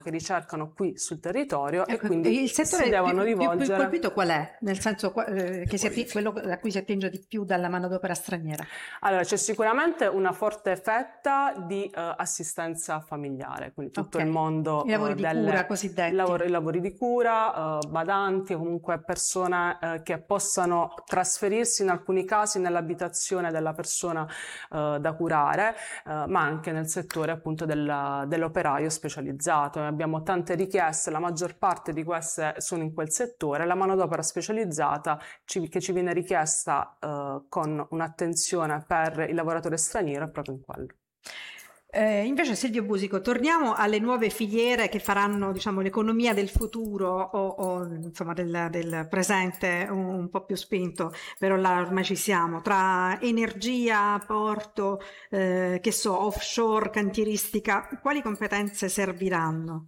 che ricercano qui sul territorio e Ecco, quindi il settore si devono più rivolgere. colpito qual è? Nel senso quello a cui si attinge di più dalla manodopera straniera? Allora, c'è sicuramente una forte fetta di assistenza familiare, quindi tutto il mondo I lavori di cura cosiddetti. i lavori di cura, badanti, comunque persone che possano trasferirsi in alcuni casi nell'abitazione della persona da curare, ma anche nel settore appunto dell'operaio specializzato. Abbiamo tante richieste, la maggior parte di queste sono in quel settore. La manodopera specializzata che ci viene richiesta con un'attenzione per il lavoratore straniero è proprio in quello. Invece Silvio Busico, torniamo alle nuove filiere che faranno, diciamo, l'economia del futuro o insomma del presente un po' più spinto, però là ormai ci siamo, tra energia, porto, che so, offshore, cantieristica, quali competenze serviranno?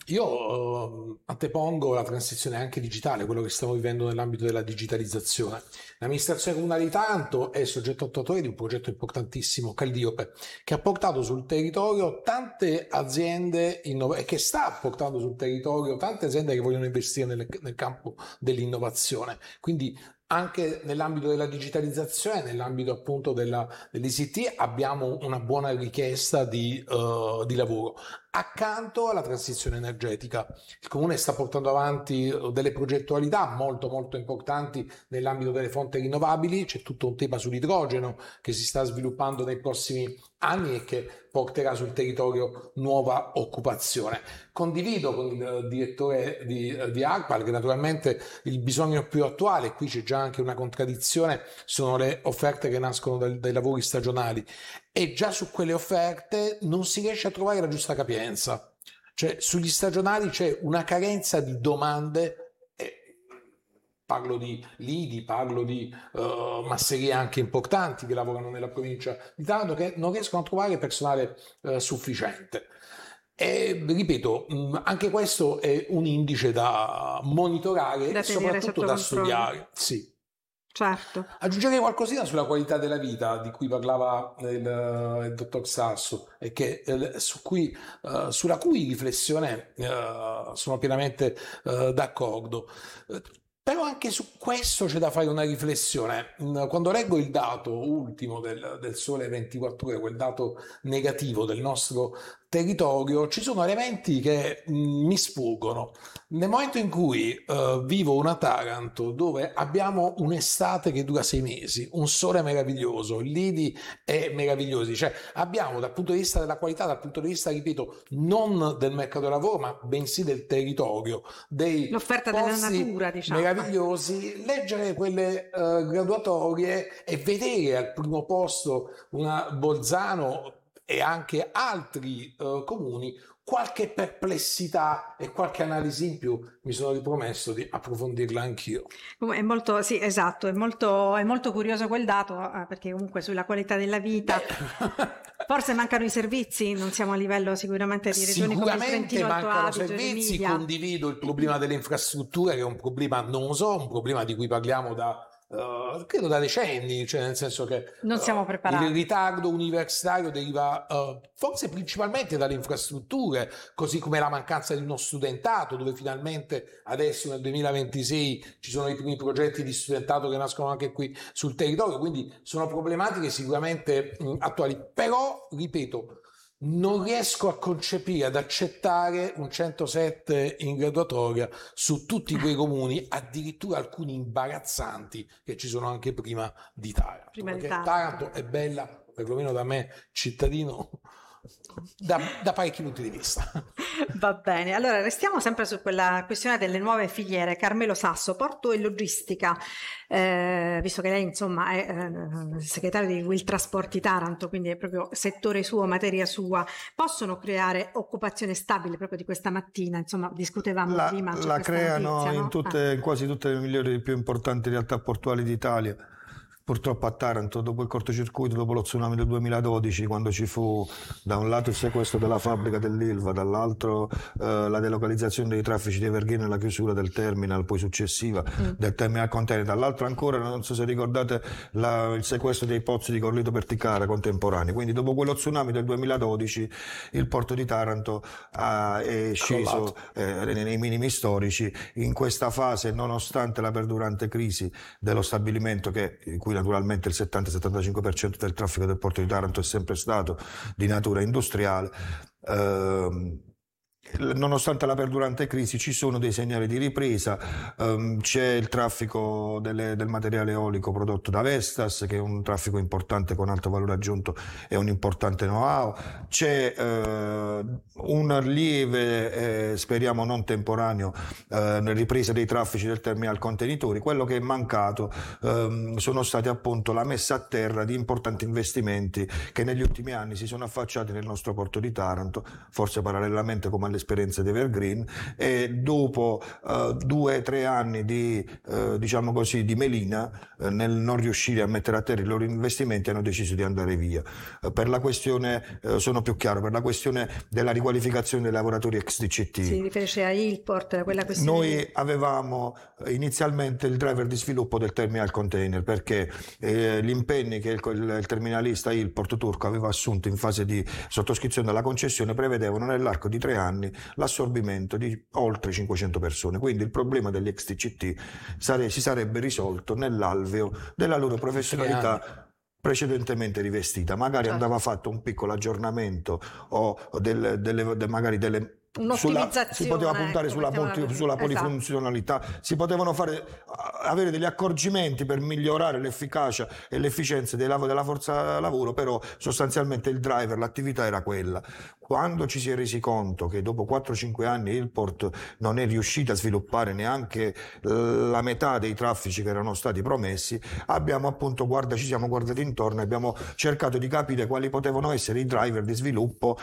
Io antepongo la transizione anche digitale, quello che stiamo vivendo nell'ambito della digitalizzazione. L'amministrazione comunale di Taranto è soggetto attuatore di un progetto importantissimo, Calliope, che ha portato sul territorio tante aziende e che sta portando sul territorio tante aziende che vogliono investire nel campo dell'innovazione. Quindi anche nell'ambito della digitalizzazione, nell'ambito appunto dell'ICT abbiamo una buona richiesta di lavoro. Accanto alla transizione energetica, il Comune sta portando avanti delle progettualità molto molto importanti nell'ambito delle fonti rinnovabili. C'è tutto un tema sull'idrogeno che si sta sviluppando nei prossimi anni e che porterà sul territorio nuova occupazione. Condivido con il direttore di ARPAL che naturalmente il bisogno più attuale, qui c'è già anche una contraddizione, sono le offerte che nascono dai lavori stagionali, e già su quelle offerte non si riesce a trovare la giusta capienza. Cioè sugli stagionali c'è una carenza di domande. Parlo di lidi, parlo di masserie anche importanti che lavorano nella provincia di Taranto, che non riescono a trovare personale sufficiente. E ripeto, anche questo è un indice da monitorare e soprattutto da studiare. Sì. Certo. Aggiungerei qualcosina sulla qualità della vita di cui parlava il dottor Sasso e che, sulla cui riflessione sono pienamente d'accordo. Però anche su questo c'è da fare una riflessione. Quando leggo il dato ultimo del Sole 24 Ore, quel dato negativo del nostro territorio, ci sono elementi che mi sfuggono. Nel momento in cui vivo una Taranto dove abbiamo un'estate che dura 6 mesi, un sole meraviglioso, lidi è meravigliosi, cioè abbiamo dal punto di vista della qualità, dal punto di vista, ripeto, non del mercato del lavoro, ma bensì del territorio, l'offerta della natura, diciamo, meravigliosi, leggere quelle graduatorie e vedere al primo posto una Bolzano e anche altri comuni, qualche perplessità e qualche analisi in più mi sono ripromesso di approfondirla anch'io. È molto, sì, esatto, è molto curioso quel dato, perché comunque sulla qualità della vita forse mancano i servizi, non siamo a livello sicuramente di regioni come il Trentino Alto Adige, servizi. Condivido il problema delle infrastrutture, che è un problema annoso, un problema di cui parliamo credo da decenni, cioè nel senso che non siamo preparati. Il ritardo universitario deriva forse principalmente dalle infrastrutture, così come la mancanza di uno studentato, dove finalmente adesso nel 2026 ci sono i primi progetti di studentato che nascono anche qui sul territorio, quindi sono problematiche sicuramente attuali, però ripeto, non riesco a concepire, ad accettare un 107 in graduatoria su tutti quei comuni, addirittura alcuni imbarazzanti che ci sono anche prima di Taranto. Perché Taranto è bella, perlomeno da me, cittadino, da parecchi punti di vista. Va bene, allora restiamo sempre su quella questione delle nuove filiere. Carmelo Sasso, porto e logistica, visto che lei insomma è segretario di Will Trasporti Taranto, quindi è proprio settore suo, materia sua, possono creare occupazione stabile? Proprio di questa mattina, insomma, discutevamo prima. La creano notizia, no? In quasi tutte le migliori e più importanti realtà portuali d'Italia. Purtroppo a Taranto, dopo il cortocircuito, dopo lo tsunami del 2012, quando ci fu da un lato il sequestro della fabbrica dell'Ilva, dall'altro la delocalizzazione dei traffici di Evergreen e la chiusura del terminal poi successiva del terminal container, dall'altro ancora, non so se ricordate, il sequestro dei pozzi di Corleto Perticara contemporanei. Quindi dopo quello tsunami del 2012 il porto di Taranto è sceso nei minimi storici. In questa fase, nonostante la perdurante crisi dello stabilimento, in cui naturalmente il 70-75% del traffico del porto di Taranto è sempre stato di natura industriale, nonostante la perdurante crisi ci sono dei segnali di ripresa. C'è il traffico del materiale eolico prodotto da Vestas, che è un traffico importante con alto valore aggiunto e un importante know-how. C'è un lieve, speriamo non temporaneo, ripresa dei traffici del terminal contenitori. Quello che è mancato sono stati appunto la messa a terra di importanti investimenti che negli ultimi anni si sono affacciati nel nostro porto di Taranto, forse parallelamente come all'esperienza di Evergreen, e dopo 2 o 3 anni di diciamo così di melina nel non riuscire a mettere a terra i loro investimenti, hanno deciso di andare via. Per la questione, sono più chiaro, per la questione della riqualificazione dei lavoratori ex DCT. Si riferisce a Ilport, a quella questione. Noi avevamo inizialmente il driver di sviluppo del terminal container, perché gli impegni che il terminalista Ilport turco aveva assunto in fase di sottoscrizione della concessione prevedevano nell'arco di 3 anni l'assorbimento di oltre 500 persone. Quindi il problema degli ex DCT si sarebbe risolto nell'alveo della loro professionalità precedentemente rivestita. Magari andava fatto un piccolo aggiornamento o magari delle un'ottimizzazione, si poteva puntare sulla polifunzionalità, si potevano avere degli accorgimenti per migliorare l'efficacia e l'efficienza della forza lavoro, però sostanzialmente il driver, l'attività era quella. Quando ci si è resi conto che dopo 4-5 anni Ilport non è riuscita a sviluppare neanche la metà dei traffici che erano stati promessi, abbiamo appunto ci siamo guardati intorno e abbiamo cercato di capire quali potevano essere i driver di sviluppo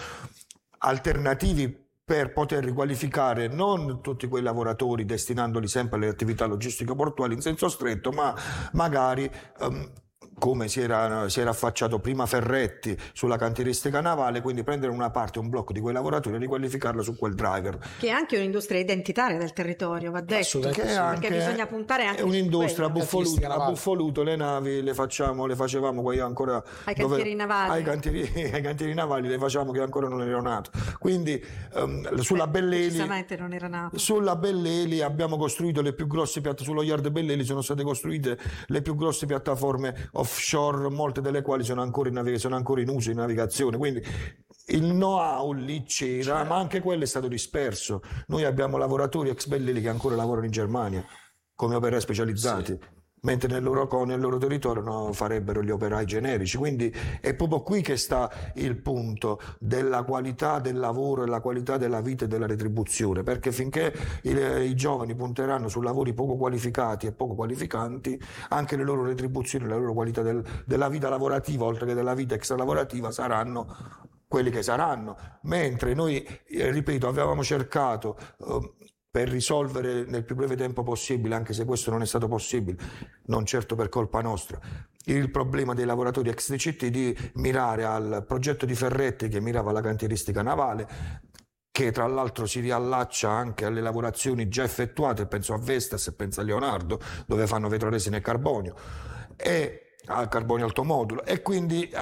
alternativi per poter riqualificare non tutti quei lavoratori destinandoli sempre alle attività logistiche portuali in senso stretto, ma magari come si era affacciato prima Ferretti sulla cantieristica navale, quindi prendere una parte, un blocco di quei lavoratori e riqualificarlo su quel driver. Che è anche un'industria identitaria del territorio, va detto, perché bisogna puntare anche è un'industria. su A Buffoluto le navi le facevamo poi ancora ai cantieri navali. Ai cantieri navali le facciamo che ancora non ero nato. Quindi sulla Belleli non era nato. Sulla Belleli abbiamo costruito le più grosse sullo yard Belleli sono state costruite le più grosse piattaforme offshore, molte delle quali sono ancora in uso in navigazione, quindi il know-how lì c'era, ma anche quello è stato disperso. Noi abbiamo lavoratori ex Belleli che ancora lavorano in Germania come operai specializzati, mentre nel loro territorio farebbero gli operai generici. Quindi è proprio qui che sta il punto della qualità del lavoro e la qualità della vita e della retribuzione, perché finché i giovani punteranno su lavori poco qualificati e poco qualificanti, anche le loro retribuzioni, la loro qualità della vita lavorativa, oltre che della vita extralavorativa, saranno quelli che saranno. Mentre noi, ripeto, avevamo cercato per risolvere nel più breve tempo possibile, anche se questo non è stato possibile, non certo per colpa nostra, il problema dei lavoratori ex DCT, di mirare al progetto di Ferretti che mirava alla cantieristica navale, che tra l'altro si riallaccia anche alle lavorazioni già effettuate, penso a Vestas e penso a Leonardo, dove fanno vetroresina e carbonio, e al carbonio altomodulo, e quindi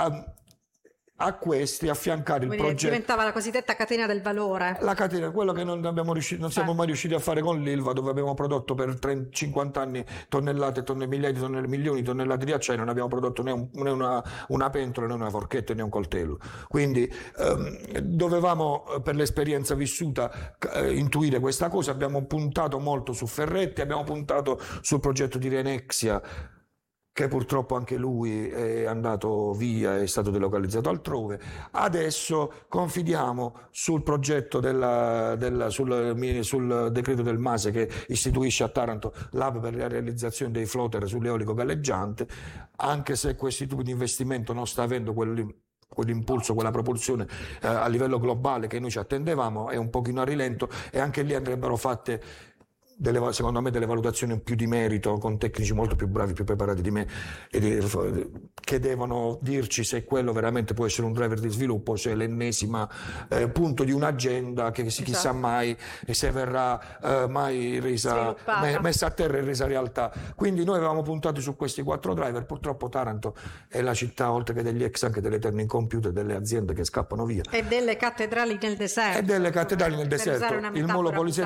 a questi affiancare il progetto. Diventava la cosiddetta catena del valore. La catena, quello che non siamo mai riusciti a fare con l'Ilva, dove abbiamo prodotto per 50 anni tonnellate, milioni di tonnellate di acciaio, non abbiamo prodotto né una pentola, né una forchetta, né un coltello. Quindi dovevamo, per l'esperienza vissuta, intuire questa cosa. Abbiamo puntato molto su Ferretti, abbiamo puntato sul progetto di Renexia, che purtroppo anche lui è andato via, è stato delocalizzato altrove. Adesso confidiamo sul progetto sul decreto del MASE, che istituisce a Taranto l'hub per la realizzazione dei floater sull'eolico galleggiante, anche se questo tipo di investimento non sta avendo quell'impulso, quella propulsione a livello globale che noi ci attendevamo, è un pochino a rilento, e anche lì andrebbero fatte secondo me delle valutazioni più di merito, con tecnici molto più bravi, più preparati di me, che devono dirci se quello veramente può essere un driver di sviluppo, se è l'ennesima punto di un'agenda che chissà mai se verrà mai messa a terra e resa realtà. Quindi noi avevamo puntato su questi 4 driver. Purtroppo Taranto è la città, oltre che degli ex, anche delle terni incompiute, delle aziende che scappano via e delle cattedrali nel deserto, il molo polisettico